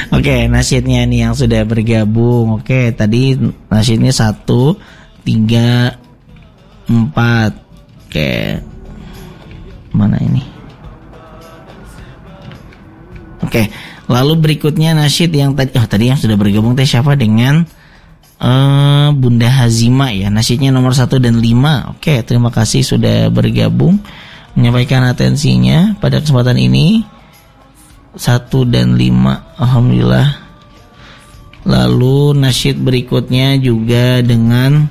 Oke, nasyidnya nih yang sudah bergabung. Oke, tadi nasyidnya 1, 3, 4. Oke. Mana ini? Oke, lalu berikutnya nasyid yang tadi yang sudah bergabung teh siapa dengan Bunda Hazima ya. Nasyidnya nomor 1 dan 5. Oke, terima kasih sudah bergabung menyampaikan atensinya pada kesempatan ini. 1 dan 5, alhamdulillah. Lalu nasyid berikutnya juga dengan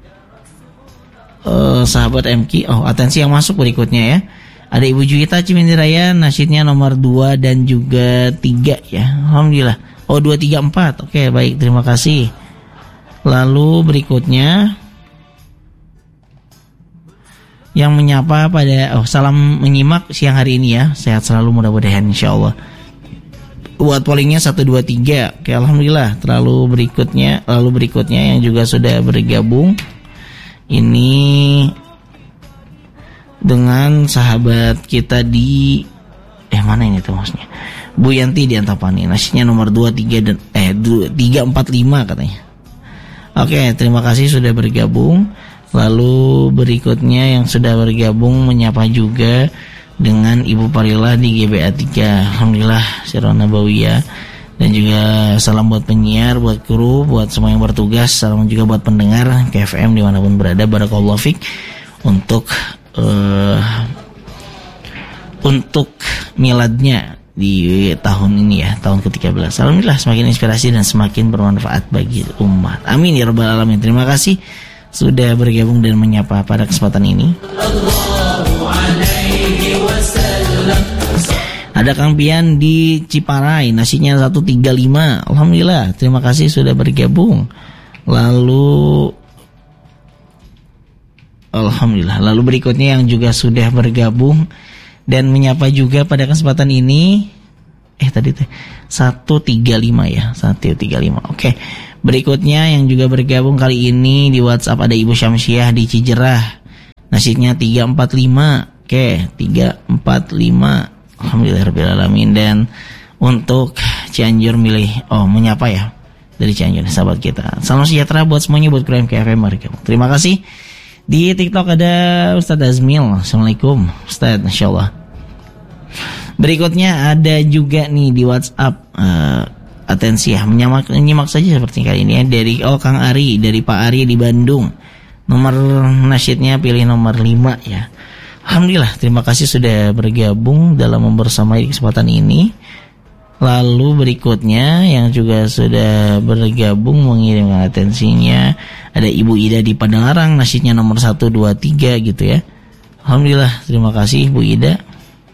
sahabat MQ. Atensi yang masuk berikutnya ya. Ada Ibu Juwita Cimindiraya, nasyidnya nomor 2 dan juga 3 ya. Alhamdulillah. 2, 3, 4. Oke, baik, terima kasih. Lalu berikutnya yang menyapa pada salam menyimak siang hari ini ya. Sehat selalu mudah-mudahan insyaallah. Buat pollingnya 1, 2, 3. Oke, alhamdulillah. Lalu berikutnya yang juga sudah bergabung ini dengan sahabat kita di mana ini tuh maksudnya? Bu Yanti di Antapani. Nasyidnya nomor 2, 3 dan 3, 4, 5 katanya. Oke, terima kasih sudah bergabung. Lalu berikutnya yang sudah bergabung menyapa juga dengan Ibu Parilah di GBA 3. Alhamdulillah, Sirah Nabawiyah. Dan juga salam buat penyiar, buat kru, buat semua yang bertugas. Salam juga buat pendengar KFM dimanapun berada. Barakallahu fiik untuk miladnya di tahun ini ya, tahun ke-13. Alhamdulillah semakin inspirasi dan semakin bermanfaat bagi umat. Amin ya rabbal alamin. Terima kasih sudah bergabung dan menyapa pada kesempatan ini. Ada Kang Pian di Ciparai, nasyidnya 135. Alhamdulillah, terima kasih sudah bergabung. Lalu alhamdulillah. Lalu berikutnya yang juga sudah bergabung dan menyapa juga pada kesempatan ini tadi 135 ya, 135. Oke. Berikutnya yang juga bergabung kali ini di WhatsApp ada Ibu Syamsiah di Cijerah. Nasyidnya 345. Oke, 345. Alhamdulillahirabbil alamin. Dan untuk Cianjur menyapa ya dari Cianjur sahabat kita. Salam sejahtera buat semuanya, buat kru KFM. Terima kasih. Di TikTok ada Ustadz Azmil. Assalamualaikum Ustadz, insyaallah. Berikutnya ada juga nih di WhatsApp atensi ya, menyimak saja seperti kali ini ya, dari Kang Ari, dari Pak Ari di Bandung. Nomor nasyidnya pilih nomor 5 ya. Alhamdulillah, terima kasih sudah bergabung dalam membersamai kesempatan ini. Lalu berikutnya yang juga sudah bergabung mengirimkan atensinya ada Ibu Ida di Padalarang, nasyidnya nomor 1, 2, 3 gitu ya. Alhamdulillah, terima kasih Bu Ida.